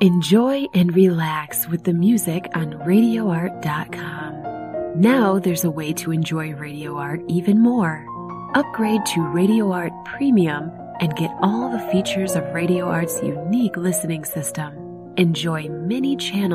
Enjoy and relax with the music on RadioArt.com. Now there's a way to enjoy Radio Art even more. Upgrade to Radio Art Premium and get all the features of Radio Art's unique listening system. Enjoy many channels